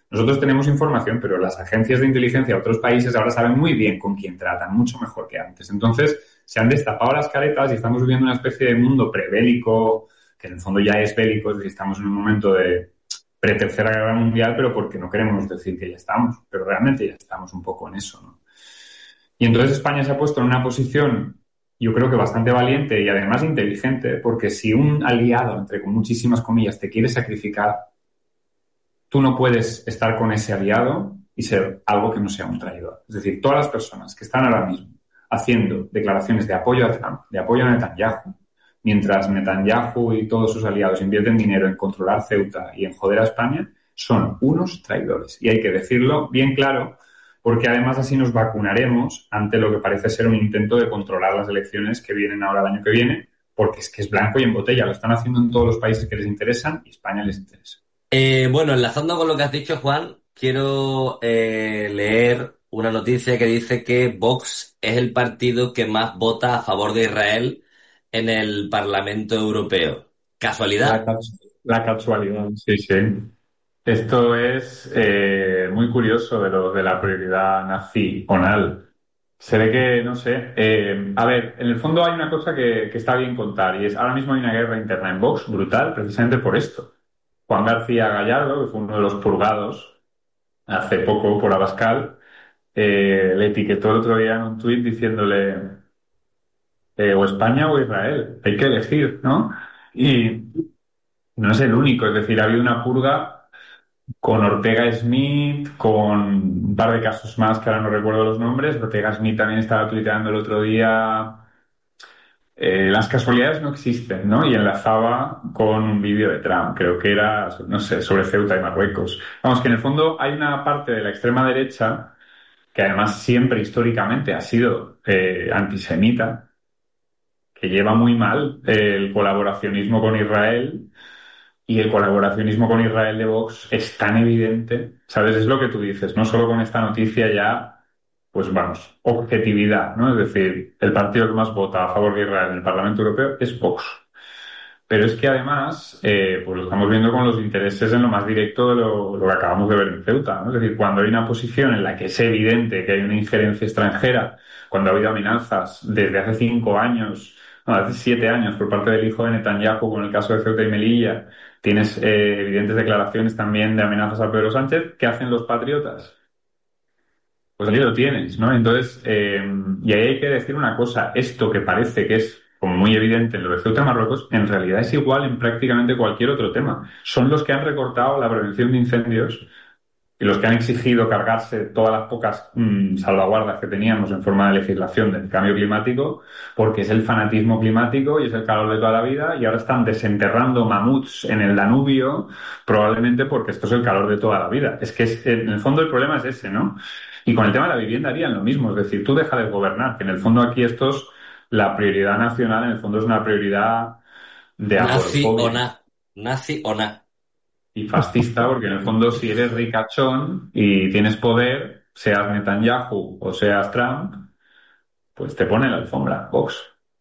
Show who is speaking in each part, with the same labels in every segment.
Speaker 1: Nosotros tenemos información, pero las agencias de inteligencia de otros países ahora saben muy bien con quién tratan, mucho mejor que antes. Entonces, se han destapado las caretas y estamos viviendo una especie de mundo prebélico, que en el fondo ya es bélico, es decir, estamos en un momento de pre-tercera guerra mundial, pero porque no queremos decir que ya estamos, pero realmente ya estamos un poco en eso, ¿no? Y entonces España se ha puesto en una posición, yo creo que bastante valiente y además inteligente, porque si un aliado, entre con muchísimas comillas, te quiere sacrificar, tú no puedes estar con ese aliado y ser algo que no sea un traidor. Es decir, todas las personas que están ahora mismo haciendo declaraciones de apoyo a Trump, de apoyo a Netanyahu, mientras Netanyahu y todos sus aliados invierten dinero en controlar Ceuta y en joder a España, son unos traidores. Y hay que decirlo bien claro, porque además así nos vacunaremos ante lo que parece ser un intento de controlar las elecciones que vienen ahora el año que viene, porque es que es blanco y en botella. Lo están haciendo en todos los países que les interesan y España les interesa.
Speaker 2: Bueno, enlazando con lo que has dicho, Juan, quiero leer una noticia que dice que Vox es el partido que más vota a favor de Israel en el Parlamento Europeo.
Speaker 1: La,
Speaker 2: ¿Casualidad?
Speaker 1: la casualidad, sí, sí. Esto es muy curioso de lo de la prioridad nacional. Se ve que, no sé, a ver, en el fondo hay una cosa que está bien contar y es ahora mismo hay una guerra interna en Vox brutal precisamente por esto. Juan García Gallardo, que fue uno de los purgados hace poco por Abascal, le etiquetó el otro día en un tuit diciéndole o España o Israel, hay que elegir, ¿no? Y no es el único, es decir, ha habido una purga con Ortega Smith, con un par de casos más que ahora no recuerdo los nombres. Ortega Smith también estaba tuiteando el otro día. Las casualidades no existen, ¿no? Y enlazaba con un vídeo de Trump, creo que era, no sé, sobre Ceuta y Marruecos. Vamos, que en el fondo hay una parte de la extrema derecha que además siempre históricamente ha sido antisemita, que lleva muy mal el colaboracionismo con Israel. Y el colaboracionismo con Israel de Vox es tan evidente, ¿sabes? Es lo que tú dices, no solo con esta noticia ya, pues vamos, objetividad, ¿no? Es decir, el partido que más vota a favor de Israel en el Parlamento Europeo es Vox. Pero es que además, pues lo estamos viendo con los intereses en lo más directo de lo que acabamos de ver en Ceuta, ¿no? Es decir, cuando hay una posición en la que es evidente que hay una injerencia extranjera, cuando ha habido amenazas desde hace 5 años, no, hace 7 años por parte del hijo de Netanyahu con el caso de Ceuta y Melilla, tienes evidentes declaraciones también de amenazas a Pedro Sánchez, ¿qué hacen los patriotas? Pues ahí lo tienes, ¿no? Entonces, y ahí hay que decir una cosa, esto que parece que es como muy evidente en lo de Ceuta y Marruecos, en realidad es igual en prácticamente cualquier otro tema. Son los que han recortado la prevención de incendios y los que han exigido cargarse todas las pocas salvaguardas que teníamos en forma de legislación del cambio climático, porque es el fanatismo climático y es el calor de toda la vida, y ahora están desenterrando mamuts en el Danubio, probablemente porque esto es el calor de toda la vida. Es que en el fondo el problema es ese, ¿no? Y con el tema de la vivienda harían lo mismo, es decir, tú deja de gobernar, que en el fondo aquí la prioridad nacional, en el fondo es una prioridad de
Speaker 2: Nazi o
Speaker 1: agorofobia
Speaker 2: na. Nazi o na.
Speaker 1: y fascista, porque en el fondo si eres ricachón y tienes poder, seas Netanyahu o seas Trump, pues te pone la alfombra, Vox.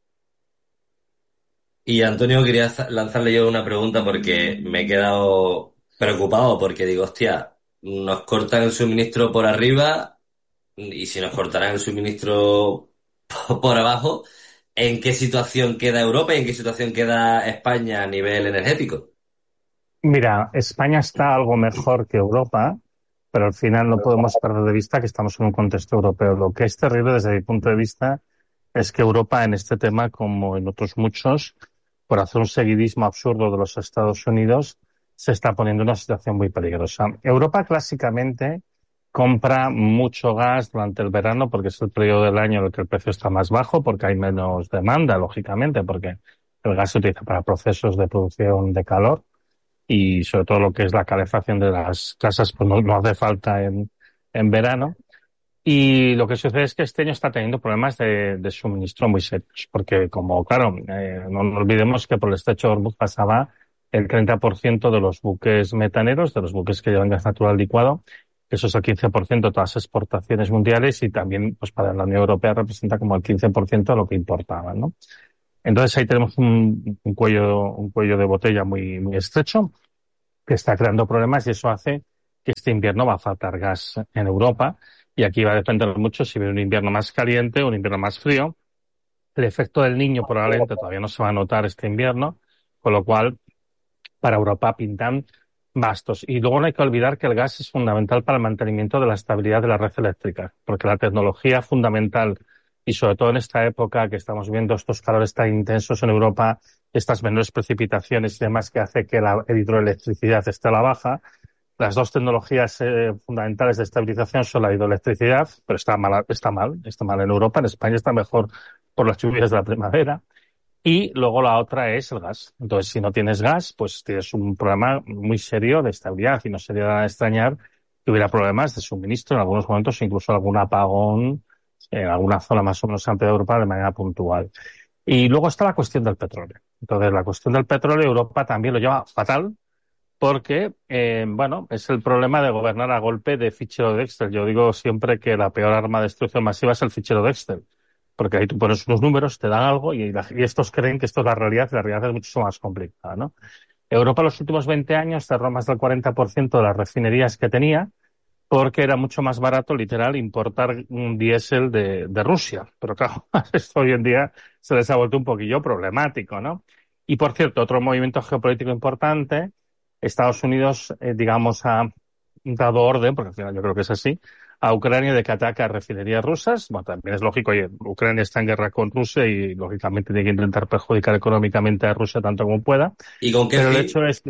Speaker 2: Y Antonio, quería lanzarle yo una pregunta porque me he quedado preocupado porque digo, hostia, nos cortan el suministro por arriba y si nos cortaran el suministro por abajo, ¿en qué situación queda Europa y en qué situación queda España a nivel energético?
Speaker 3: Mira, España está algo mejor que Europa, pero al final no podemos perder de vista que estamos en un contexto europeo. Lo que es terrible desde mi punto de vista es que Europa en este tema, como en otros muchos, por hacer un seguidismo absurdo de los Estados Unidos, se está poniendo en una situación muy peligrosa. Europa clásicamente compra mucho gas durante el verano porque es el periodo del año en el que el precio está más bajo, porque hay menos demanda, lógicamente, porque el gas se utiliza para procesos de producción de calor y sobre todo lo que es la calefacción de las casas, pues no hace falta en verano. Y lo que sucede es que este año está teniendo problemas de suministro muy serios, porque como, claro, no olvidemos que por el estrecho de Hormuz pasaba el 30% de los buques metaneros, de los buques que llevan gas natural licuado, eso es el 15% de todas las exportaciones mundiales y también, pues para la Unión Europea representa como el 15% de lo que importaban, ¿no? Entonces ahí tenemos un cuello de botella muy estrecho que está creando problemas y eso hace que este invierno va a faltar gas en Europa y aquí va a depender mucho si viene un invierno más caliente o un invierno más frío. El efecto del Niño probablemente todavía no se va a notar este invierno, con lo cual para Europa pintan bastos. Y luego no hay que olvidar que el gas es fundamental para el mantenimiento de la estabilidad de la red eléctrica, porque la tecnología fundamental, y sobre todo en esta época que estamos viendo estos calores tan intensos en Europa, estas menores precipitaciones y demás que hace que la hidroelectricidad esté a la baja, las dos tecnologías fundamentales de estabilización son la hidroelectricidad, pero está mal en Europa, en España está mejor por las lluvias de la primavera, y luego la otra es el gas. Entonces, si no tienes gas, pues tienes un problema muy serio de estabilidad y no sería nada de extrañar que hubiera problemas de suministro en algunos momentos, incluso algún apagón en alguna zona más o menos amplia de Europa de manera puntual. Y luego está la cuestión del petróleo. Entonces, la cuestión del petróleo, Europa también lo lleva fatal porque, bueno, es el problema de gobernar a golpe de fichero de Excel. Yo digo siempre que la peor arma de destrucción masiva es el fichero de Excel, porque ahí tú pones unos números, te dan algo y estos creen que esto es la realidad y la realidad es mucho más complicada, ¿no? Europa en los últimos 20 años cerró más del 40% de las refinerías que tenía porque era mucho más barato, literal, importar un diésel de Rusia. Pero claro, esto hoy en día se les ha vuelto un poquillo problemático, ¿no? Y por cierto, otro movimiento geopolítico importante, Estados Unidos, digamos, ha dado orden, porque al final yo creo que es así, a Ucrania de que ataca a refinerías rusas. Bueno, también es lógico, oye, Ucrania está en guerra con Rusia y lógicamente tiene que intentar perjudicar económicamente a Rusia tanto como pueda.
Speaker 2: ¿Y con qué
Speaker 3: Pero el
Speaker 2: fin?
Speaker 3: hecho es que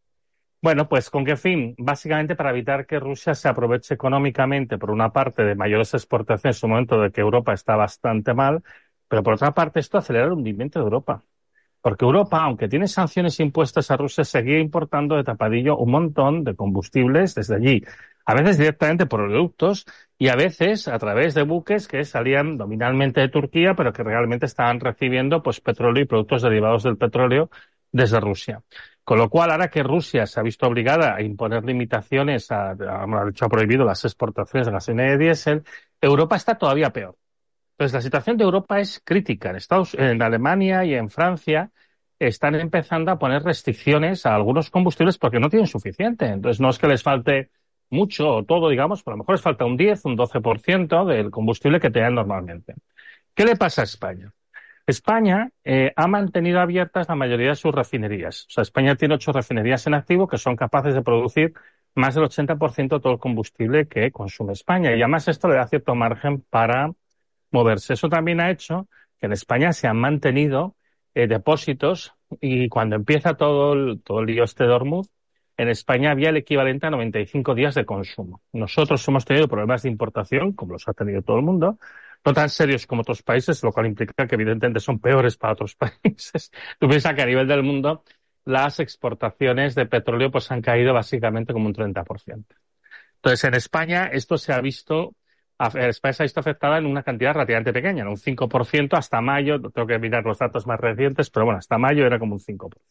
Speaker 3: bueno, pues ¿con qué fin? Básicamente para evitar que Rusia se aproveche económicamente, por una parte, de mayores exportaciones en un momento de que Europa está bastante mal, pero por otra parte esto acelera el hundimiento de Europa. Porque Europa, aunque tiene sanciones impuestas a Rusia, seguía importando de tapadillo un montón de combustibles desde allí. A veces directamente por oleoductos y a veces a través de buques que salían nominalmente de Turquía, pero que realmente estaban recibiendo pues petróleo y productos derivados del petróleo desde Rusia. Con lo cual, ahora que Rusia se ha visto obligada a imponer limitaciones, de hecho ha prohibido las exportaciones de gasolina y de diésel, Europa está todavía peor. Entonces, la situación de Europa es crítica. En Alemania y en Francia están empezando a poner restricciones a algunos combustibles porque no tienen suficiente. Entonces, no es que les falte mucho o todo, digamos, pero a lo mejor les falta un 10, un 12% del combustible que tenían normalmente. ¿Qué le pasa a España? España ha mantenido abiertas la mayoría de sus refinerías. O sea, España tiene 8 refinerías en activo que son capaces de producir más del 80% de todo el combustible que consume España. Y además esto le da cierto margen para moverse. Eso también ha hecho que en España se han mantenido depósitos y cuando empieza todo el lío este de Hormuz, en España había el equivalente a 95 días de consumo. Nosotros hemos tenido problemas de importación, como los ha tenido todo el mundo, no tan serios como otros países, lo cual implica que evidentemente son peores para otros países. Tú piensas que a nivel del mundo las exportaciones de petróleo pues han caído básicamente como un 30%. Entonces, en España esto se ha visto, España se ha visto afectada en una cantidad relativamente pequeña, en un 5% hasta mayo, tengo que mirar los datos más recientes, pero bueno, hasta mayo era como un 5%.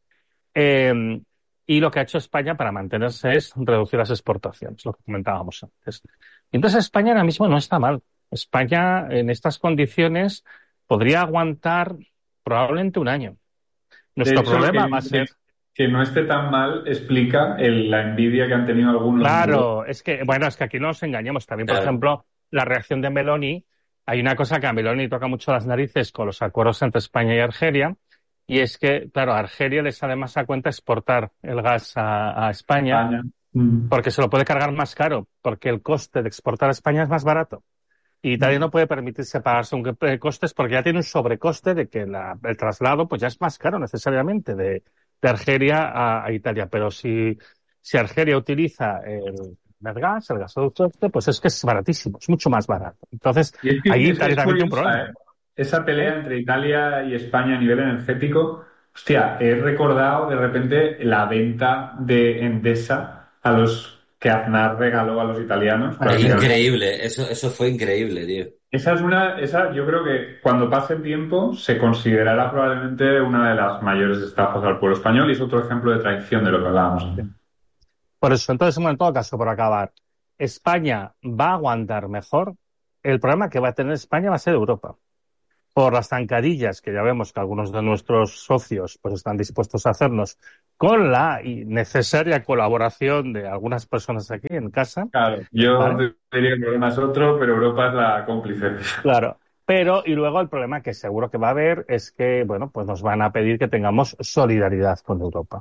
Speaker 3: Y lo que ha hecho España para mantenerse es reducir las exportaciones, lo que comentábamos antes. Y entonces España ahora mismo no está mal. España en estas condiciones podría aguantar probablemente un año.
Speaker 1: De
Speaker 3: Nuestro
Speaker 1: hecho,
Speaker 3: problema va a ser.
Speaker 1: que no esté tan mal explica la envidia que han tenido algunos en Europa.
Speaker 3: Claro, es que aquí no nos engañemos. También, por
Speaker 2: Claro.
Speaker 3: ejemplo, la reacción de Meloni, hay una cosa que a Meloni toca mucho las narices con los acuerdos entre España y Argelia, y es que, claro, a Argelia les sale más a cuenta exportar el gas a España,
Speaker 1: España. Mm.
Speaker 3: porque se lo puede cargar más caro, porque el coste de exportar a España es más barato. Y Italia
Speaker 1: Mm.
Speaker 3: no puede permitirse pagar según qué costes porque ya tiene un sobrecoste de que el traslado pues ya es más caro necesariamente de Argelia a Italia. Pero si Argelia utiliza el gas, el gasoducto este, pues es que es baratísimo, es mucho más barato. Entonces,
Speaker 1: Y es
Speaker 3: ahí
Speaker 1: que
Speaker 3: Italia
Speaker 1: es
Speaker 3: también tiene un
Speaker 1: curiosa,
Speaker 3: problema.
Speaker 1: ¿eh? Esa
Speaker 3: ¿Eh?
Speaker 1: pelea entre Italia y España a nivel energético. Hostia, he recordado de repente la venta de Endesa a los que Aznar regaló a los italianos
Speaker 3: Ah,
Speaker 1: para
Speaker 2: Es
Speaker 1: que
Speaker 2: increíble, eso fue increíble, tío.
Speaker 1: esa yo creo que cuando pase el tiempo se considerará probablemente una de las mayores estafas al pueblo español y es otro ejemplo de traición de lo que hablábamos antes.
Speaker 3: Por eso, entonces, bueno, en todo caso, por acabar, España va a aguantar mejor. El problema que va a tener España va a ser Europa. por las zancadillas, que ya vemos que algunos de nuestros socios pues están dispuestos a hacernos, con la necesaria colaboración de algunas personas aquí en casa,
Speaker 1: Claro, yo
Speaker 3: ¿vale?
Speaker 1: diría que el problema es otro, pero Europa es la cómplice.
Speaker 3: Claro. Pero, y luego el problema que seguro que va a haber es que, bueno, pues nos van a pedir que tengamos solidaridad con Europa.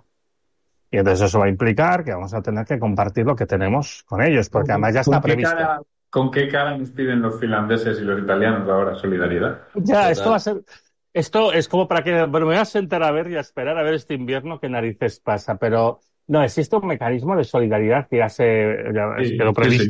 Speaker 3: Y entonces eso va a implicar que vamos a tener que compartir lo que tenemos con ellos, porque además ya está previsto.
Speaker 1: ¿Con qué cara nos piden los finlandeses y los italianos ahora solidaridad?
Speaker 3: Ya, esto va a
Speaker 2: Total.
Speaker 3: ser, esto es como para que, bueno, me voy a sentar a ver y a esperar a ver este invierno qué narices pasa, pero no, existe un mecanismo de solidaridad que ya
Speaker 1: Sí,
Speaker 3: quedó
Speaker 1: sí, sí.
Speaker 3: previsto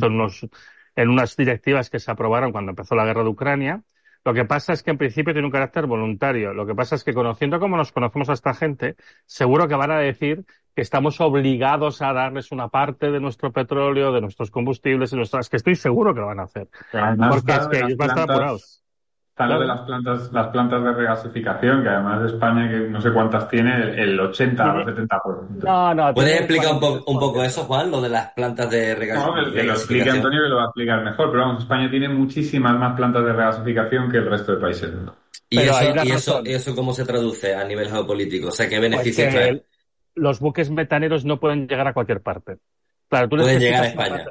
Speaker 3: en unas directivas que se aprobaron cuando empezó la guerra de Ucrania. Lo que pasa es que en principio tiene un carácter voluntario. Lo que pasa es que conociendo cómo nos conocemos a esta gente, seguro que van a decir que estamos obligados a darles una parte de nuestro petróleo, de nuestros combustibles, es que estoy seguro que lo van a hacer,
Speaker 1: Además
Speaker 3: porque
Speaker 1: está
Speaker 3: es
Speaker 1: lo de
Speaker 3: que
Speaker 1: las
Speaker 3: ellos van a estar apurados.
Speaker 1: plantas, está lo de
Speaker 3: Claro.
Speaker 1: las plantas de regasificación, que además de España, que no sé cuántas tiene, el 80 o
Speaker 3: Tiene,
Speaker 1: 70%.
Speaker 3: no, no,
Speaker 2: ¿Puedes
Speaker 3: tiene el
Speaker 2: explicar un poco
Speaker 3: 43%.
Speaker 2: eso, Juan, lo de las plantas de
Speaker 1: No, que lo explique
Speaker 2: regasificación?
Speaker 1: Antonio, que lo va a explicar mejor, pero vamos, España tiene muchísimas más plantas de regasificación que el resto de países.
Speaker 3: Pero hay una
Speaker 2: Y
Speaker 3: razón,
Speaker 2: eso cómo se traduce a nivel geopolítico? O sea, ¿qué
Speaker 3: pues
Speaker 2: beneficios
Speaker 3: que
Speaker 2: trae?
Speaker 3: los buques metaneros no pueden llegar a cualquier parte. Claro, tú
Speaker 2: Pueden llegar a
Speaker 3: necesitas una
Speaker 2: España.
Speaker 3: planta.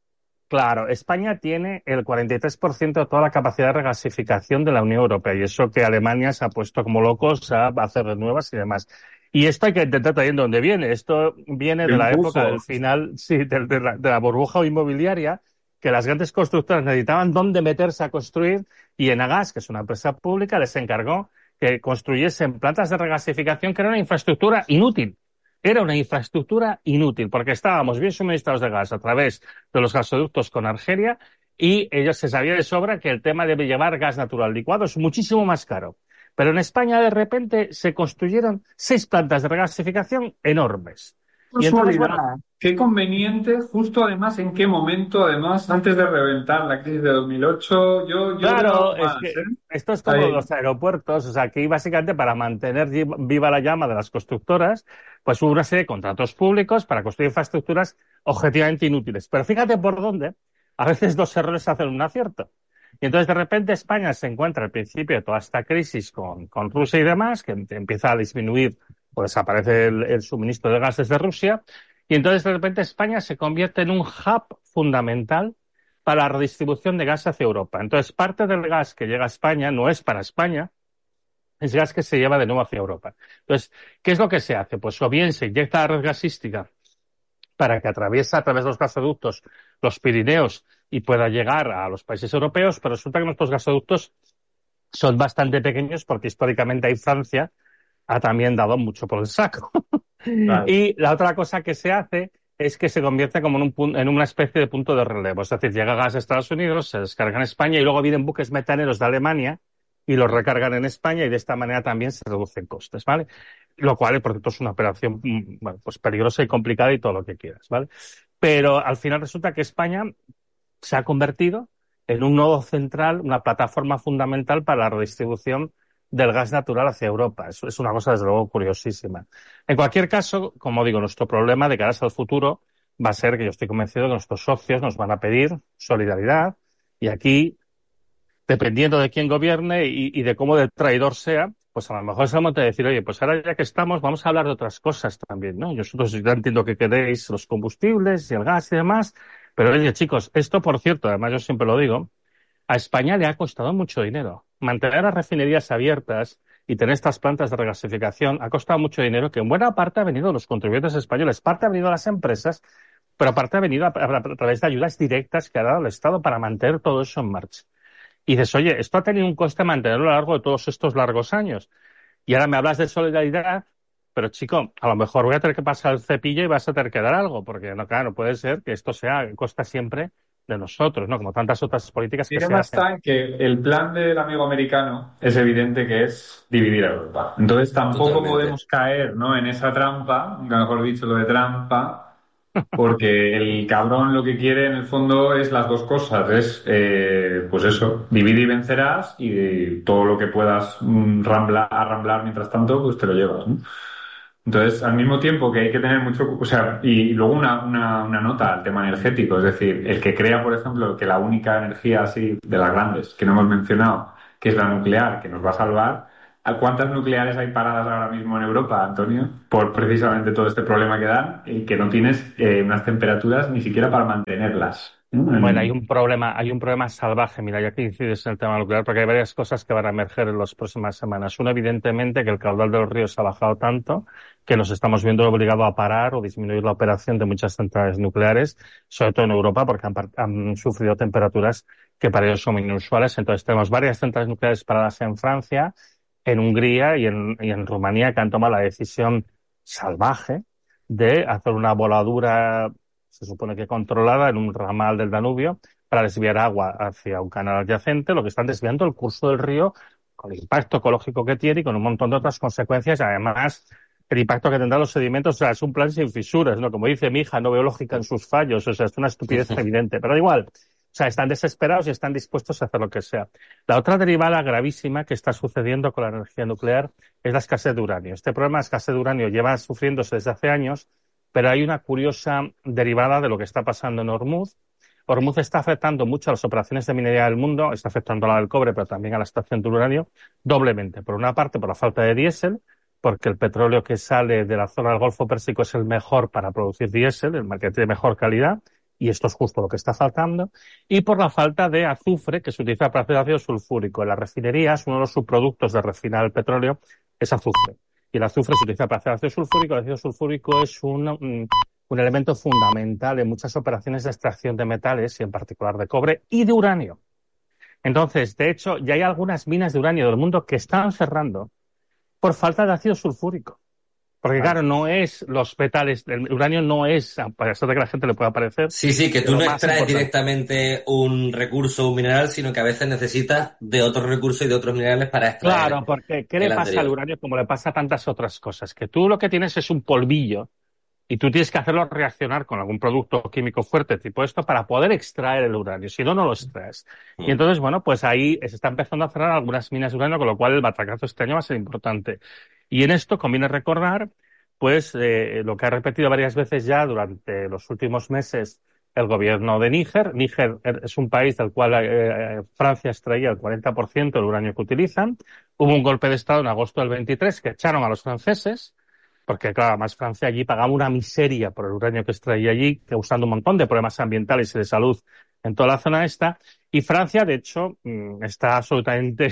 Speaker 3: Claro, España tiene el 43% de toda la capacidad de regasificación de la Unión Europea y eso que Alemania se ha puesto como locos a hacer nuevas y demás. Y esto hay que intentar también de dónde viene. Esto viene
Speaker 1: ¡Qué
Speaker 3: de la época del
Speaker 1: impulso!
Speaker 3: final, sí, de la burbuja inmobiliaria, que las grandes constructoras necesitaban dónde meterse a construir y Enagas, que es una empresa pública, les encargó que construyesen plantas de regasificación que era una infraestructura inútil. Era una infraestructura inútil porque estábamos bien suministrados de gas a través de los gasoductos con Argelia y ellos se sabía de sobra que el tema de llevar gas natural licuado es muchísimo más caro. Pero en España de repente se construyeron 6 plantas de regasificación enormes. Y entonces, bueno,
Speaker 1: Casualidad. Qué conveniente, justo además, en qué momento, además, antes de reventar la crisis de 2008, yo veo
Speaker 3: claro,
Speaker 1: algo
Speaker 3: es
Speaker 1: más,
Speaker 3: que
Speaker 1: ¿eh?
Speaker 3: esto es como
Speaker 1: Ahí.
Speaker 3: los aeropuertos, o sea, aquí básicamente para mantener viva la llama de las constructoras, pues hubo una serie de contratos públicos para construir infraestructuras objetivamente inútiles. Pero fíjate por dónde, a veces dos errores hacen un acierto. Y entonces de repente España se encuentra al principio de toda esta crisis con Rusia y demás, que empieza a disminuir, pues desaparece el suministro de gas desde Rusia, y entonces de repente España se convierte en un hub fundamental para la redistribución de gas hacia Europa. Entonces, parte del gas que llega a España no es para España, es gas que se lleva de nuevo hacia Europa. Entonces, ¿qué es lo que se hace? Pues o bien se inyecta la red gasística para que atraviese a través de los gasoductos los Pirineos y pueda llegar a los países europeos, pero resulta que nuestros gasoductos son bastante pequeños porque históricamente ahí Francia ha también dado mucho por el saco.
Speaker 1: Vale.
Speaker 3: Y la otra cosa que se hace es que se convierte como en una especie de punto de relevo. Es decir, llega gas a Estados Unidos, se descarga en España y luego vienen buques metaneros de Alemania y los recargan en España y de esta manera también se reducen costes, ¿vale? Lo cual, por cierto, es una operación, bueno, pues peligrosa y complicada y todo lo que quieras, ¿vale? Pero al final resulta que España se ha convertido en un nodo central, una plataforma fundamental para la redistribución del gas natural hacia Europa. Eso es una cosa, desde luego, curiosísima. En cualquier caso, como digo, nuestro problema de cara al futuro va a ser que yo estoy convencido que nuestros socios nos van a pedir solidaridad y aquí, dependiendo de quién gobierne y de cómo de traidor sea, pues a lo mejor es el momento de decir, oye, pues ahora ya que estamos, vamos a hablar de otras cosas también, ¿no? Nosotros ya entiendo que queréis los combustibles y el gas y demás, pero oye, chicos, esto, por cierto, además yo siempre lo digo, a España le ha costado mucho dinero. Mantener las refinerías abiertas y tener estas plantas de regasificación ha costado mucho dinero que en buena parte ha venido de los contribuyentes españoles, parte ha venido de las empresas, pero parte ha venido a través de ayudas directas que ha dado el Estado para mantener todo eso en marcha. Y dices, oye, esto ha tenido un coste mantenerlo a lo largo de todos estos largos años. Y ahora me hablas de solidaridad, pero chico, a lo mejor voy a tener que pasar el cepillo y vas a tener que dar algo, porque no, claro, no puede ser que esto sea costa siempre de nosotros, ¿no? Como tantas otras políticas
Speaker 1: El
Speaker 3: que se
Speaker 1: tema
Speaker 3: hacen.
Speaker 1: está en que el plan del amigo americano es evidente que es dividir a Europa. Entonces tampoco
Speaker 2: Totalmente.
Speaker 1: podemos caer, ¿no?, en esa trampa, nunca mejor dicho lo de trampa, porque el cabrón lo que quiere en el fondo es las dos cosas, es pues eso, divide y vencerás y todo lo que puedas arramblar mientras tanto, pues te lo llevas, ¿no? Entonces, al mismo tiempo que hay que tener mucho, o sea, y luego una nota al tema energético, es decir, el que crea, por ejemplo, que la única energía así de las grandes que no hemos mencionado que es la nuclear, que nos va a salvar. ¿A cuántas nucleares hay paradas ahora mismo en Europa, Antonio? Por precisamente todo este problema que dan y que no tienes unas temperaturas ni siquiera para mantenerlas, ¿no?
Speaker 3: Bueno, hay un problema salvaje. Mira, ya que incides en el tema nuclear, porque hay varias cosas que van a emerger en las próximas semanas. Uno, evidentemente, que el caudal de los ríos ha bajado tanto que nos estamos viendo obligados a parar o disminuir la operación de muchas centrales nucleares, sobre todo en Europa, porque han sufrido temperaturas que para ellos son inusuales. Entonces, tenemos varias centrales nucleares paradas en Francia, en Hungría y en Rumanía, que han tomado la decisión salvaje de hacer una voladura, se supone que controlada, en un ramal del Danubio para desviar agua hacia un canal adyacente, lo que están desviando el curso del río con el impacto ecológico que tiene y con un montón de otras consecuencias. Además, el impacto que tendrán los sedimentos, o sea, es un plan sin fisuras, ¿no? Como dice mi hija, no veo lógica en sus fallos, o sea, es una estupidez evidente, pero da igual. O sea, están desesperados y están dispuestos a hacer lo que sea. La otra derivada gravísima que está sucediendo con la energía nuclear es la escasez de uranio. Este problema de escasez de uranio lleva sufriéndose desde hace años, pero hay una curiosa derivada de lo que está pasando en Hormuz. Hormuz está afectando mucho a las operaciones de minería del mundo, está afectando a la del cobre, pero también a la extracción del uranio, doblemente. Por una parte, por la falta de diésel, porque el petróleo que sale de la zona del Golfo Pérsico es el mejor para producir diésel, el que tiene mejor calidad, y esto es justo lo que está faltando, y por la falta de azufre que se utiliza para hacer ácido sulfúrico. En las refinerías, uno de los subproductos de refinar el petróleo es azufre. Y el azufre se utiliza para hacer ácido sulfúrico. El ácido sulfúrico es un elemento fundamental en muchas operaciones de extracción de metales, y en particular de cobre y de uranio. Entonces, de hecho, ya hay algunas minas de uranio del mundo que están cerrando por falta de ácido sulfúrico. Porque claro, no es los metales, el uranio no es, a pesar de que a la gente le pueda parecer,
Speaker 2: Sí, sí, que
Speaker 3: de
Speaker 2: tú
Speaker 3: lo
Speaker 2: no
Speaker 3: más
Speaker 2: extraes
Speaker 3: importante.
Speaker 2: directamente un recurso, un mineral, sino que a veces necesitas de otros recursos y de otros minerales para extraer
Speaker 3: Claro, porque ¿qué le
Speaker 2: el
Speaker 3: pasa al
Speaker 2: anterior.
Speaker 3: uranio como le pasa a tantas otras cosas? Que tú lo que tienes es un polvillo y tú tienes que hacerlo reaccionar con algún producto químico fuerte tipo esto para poder extraer el uranio, si no, no lo extraes. Y
Speaker 2: Mm.
Speaker 3: entonces, bueno, pues ahí se está empezando a cerrar algunas minas de uranio, con lo cual el batacazo este año va a ser importante. Y en esto conviene recordar, pues, lo que ha repetido varias veces ya durante los últimos meses el gobierno de Níger. Níger es un país del cual Francia extraía el 40% del uranio que utilizan. Hubo un golpe de Estado en agosto del 23 que echaron a los franceses, porque claro, además Francia allí pagaba una miseria por el uranio que extraía allí, causando un montón de problemas ambientales y de salud en toda la zona esta. Y Francia, de hecho, está absolutamente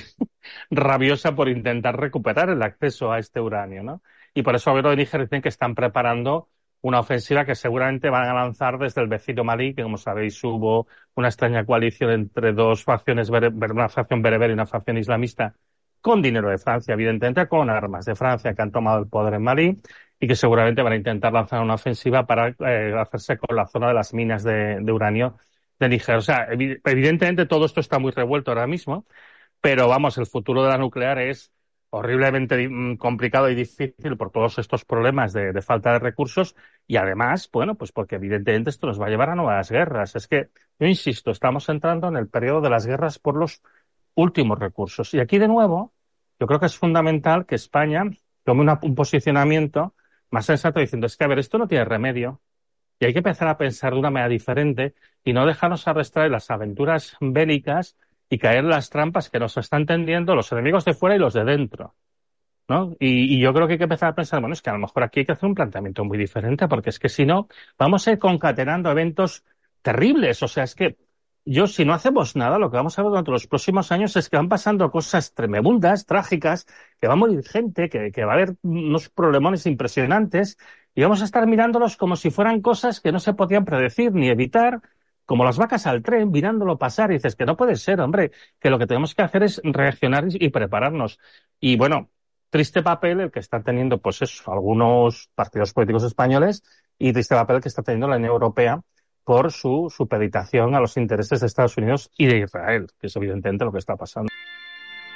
Speaker 3: rabiosa por intentar recuperar el acceso a este uranio, ¿no? Y por eso el gobierno de Níger dicen que están preparando una ofensiva que seguramente van a lanzar desde el vecino Malí, que como sabéis hubo una extraña coalición entre dos facciones, una facción bereber y una facción islamista, con dinero de Francia, evidentemente, con armas de Francia que han tomado el poder en Malí y que seguramente van a intentar lanzar una ofensiva para hacerse con la zona de las minas de uranio de Níger. O sea, evidentemente todo esto está muy revuelto ahora mismo, pero vamos, el futuro de la nuclear es horriblemente complicado y difícil por todos estos problemas de falta de recursos y además, bueno, pues porque evidentemente esto nos va a llevar a nuevas guerras. Es que, yo insisto, estamos entrando en el periodo de las guerras por los últimos recursos. Y aquí, de nuevo, yo creo que es fundamental que España tome un posicionamiento más sensato diciendo, es que, a ver, esto no tiene remedio y hay que empezar a pensar de una manera diferente y no dejarnos arrastrar en las aventuras bélicas y caer en las trampas que nos están tendiendo los enemigos de fuera y los de dentro, ¿no? Y yo creo que hay que empezar a pensar, bueno, es que a lo mejor aquí hay que hacer un planteamiento muy diferente, porque es que si no, vamos a ir concatenando eventos terribles. O sea, es que si no hacemos nada, lo que vamos a ver durante los próximos años es que van pasando cosas tremendas, trágicas, que va a morir gente, que va a haber unos problemones impresionantes, y vamos a estar mirándolos como si fueran cosas que no se podían predecir ni evitar, como las vacas al tren, mirándolo pasar, y dices que no puede ser, hombre, que lo que tenemos que hacer es reaccionar y prepararnos. Y bueno, triste papel el que están teniendo, pues eso, algunos partidos políticos españoles y triste papel el que está teniendo la Unión Europea por su supeditación a los intereses de Estados Unidos y de Israel, que es evidentemente lo que está pasando.